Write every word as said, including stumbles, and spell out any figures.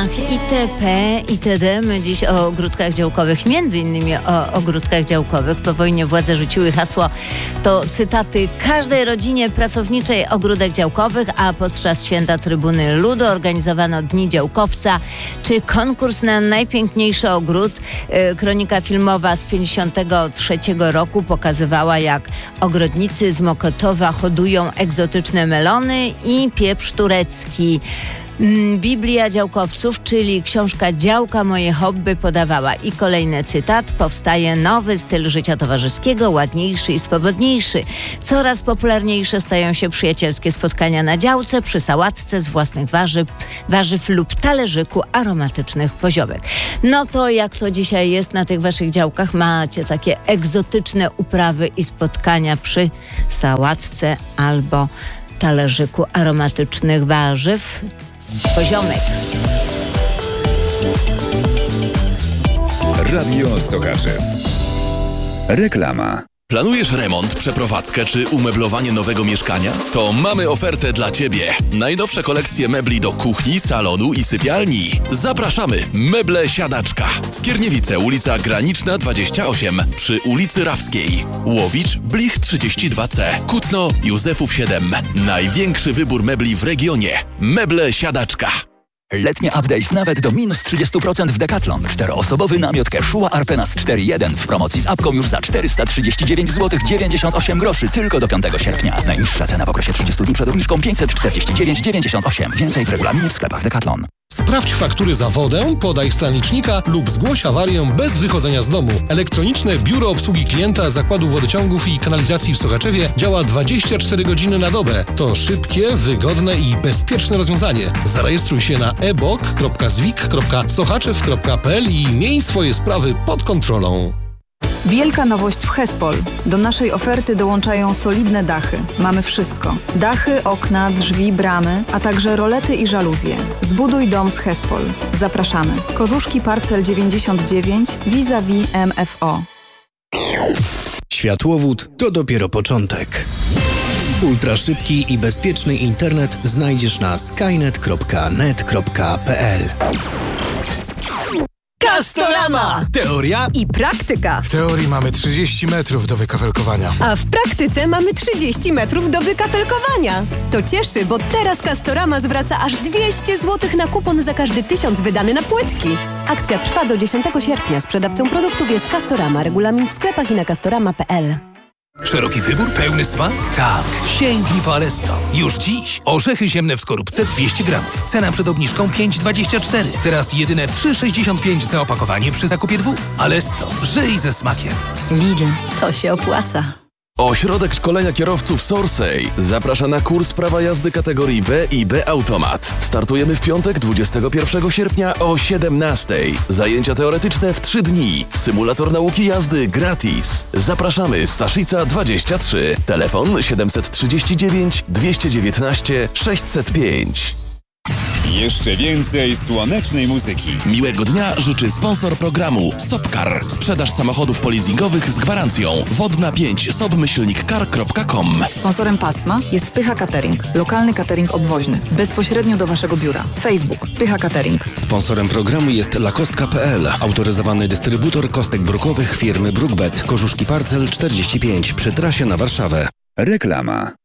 ramach I T P i T D. My dziś o ogródkach działkowych, między innymi o ogródkach działkowych. Po wojnie władze rzuciły hasło, to cytaty: każdej rodzinie pracowniczej ogródek działkowych, a podczas święta Trybuny Ludu organizowano Dni Działkowca, czy konkurs na najpiękniejszy ogród. Kronika filmowa z pięćdziesiątego trzeciego roku pokazywała, jak ogrodnicy z Mokotowa hodują egzotyczne melony i pieprz turecki. Biblia działkowców, czyli książka Działka, moje hobby, podawała. I kolejny cytat: powstaje nowy styl życia towarzyskiego, ładniejszy i swobodniejszy. Coraz popularniejsze stają się przyjacielskie spotkania na działce, przy sałatce z własnych warzyw, warzyw lub talerzyku aromatycznych poziomek. No to jak to dzisiaj jest na tych waszych działkach? Macie takie egzotyczne uprawy i spotkania przy sałatce albo talerzyku aromatycznych warzyw? Poziomek. Radio Sochaczew. Reklama. Planujesz remont, przeprowadzkę czy umeblowanie nowego mieszkania? To mamy ofertę dla Ciebie. Najnowsze kolekcje mebli do kuchni, salonu i sypialni. Zapraszamy! Meble Siadaczka. Skierniewice, ulica Graniczna dwadzieścia osiem przy ulicy Rawskiej. Łowicz, Blich trzydzieści dwa C. Kutno, Józefów siedem. Największy wybór mebli w regionie. Meble Siadaczka. Letnie update nawet do minus trzydzieści procent w Decathlon. Czteroosobowy namiot Quechua Arpenas cztery jeden w promocji z apką już za czterysta trzydzieści dziewięć złotych dziewięćdziesiąt osiem groszy tylko do piątego sierpnia. Najniższa cena w okresie trzydziestu dni przed obniżką pięćset czterdzieści dziewięć dziewięćdziesiąt osiem. Więcej w regulaminie w sklepach Decathlon. Sprawdź faktury za wodę, podaj stan licznika lub zgłoś awarię bez wychodzenia z domu. Elektroniczne Biuro Obsługi Klienta Zakładu Wodociągów i Kanalizacji w Sochaczewie działa dwadzieścia cztery godziny na dobę. To szybkie, wygodne i bezpieczne rozwiązanie. Zarejestruj się na e b o k kropka zwik kropka sochaczew kropka p l i miej swoje sprawy pod kontrolą. Wielka nowość w Hespol. Do naszej oferty dołączają solidne dachy. Mamy wszystko. Dachy, okna, drzwi, bramy, a także rolety i żaluzje. Zbuduj dom z Hespol. Zapraszamy. Korzuszki Parcel dziewięćdziesiąt dziewięć vis-a-vis M F O. Światłowód to dopiero początek. Ultraszybki i bezpieczny internet znajdziesz na skynet kropka net kropka p l. Castorama! Teoria i praktyka. W teorii mamy trzydzieści metrów do wykafelkowania. A w praktyce mamy trzydzieści metrów do wykafelkowania. To cieszy, bo teraz Castorama zwraca aż dwieście złotych na kupon za każdy tysiąc wydany na płytki. Akcja trwa do dziesiątego sierpnia. Sprzedawcą produktów jest Castorama. Regulamin w sklepach i na castorama kropka p l. Szeroki wybór, pełny smak? Tak. Sięgnij po Alesto. Już dziś. Orzechy ziemne w skorupce dwieście gramów. Cena przed obniżką pięć dwadzieścia cztery. Teraz jedyne trzy sześćdziesiąt pięć za opakowanie przy zakupie dwóch. Alesto. Żyj ze smakiem. Lidl. To się opłaca. Ośrodek Szkolenia Kierowców Sorsej zaprasza na kurs prawa jazdy kategorii B i B Automat. Startujemy w piątek dwudziestego pierwszego sierpnia o siedemnastej. Zajęcia teoretyczne w trzy dni. Symulator nauki jazdy gratis. Zapraszamy, Staszica dwadzieścia trzy. Telefon siedemset trzydzieści dziewięć dwieście dziewiętnaście sześćset pięć. Jeszcze więcej słonecznej muzyki. Miłego dnia życzy sponsor programu Sopcar. Sprzedaż samochodów polizingowych z gwarancją. Wodna pięć sobmyślnik car kropka com. Sponsorem pasma jest Pycha Catering. Lokalny catering obwoźny. Bezpośrednio do waszego biura. Facebook. Pycha Catering. Sponsorem programu jest lakostka kropka p l. Autoryzowany dystrybutor kostek brukowych firmy Brookbet. Korzuszki Parcel czterdzieści pięć przy trasie na Warszawę. Reklama.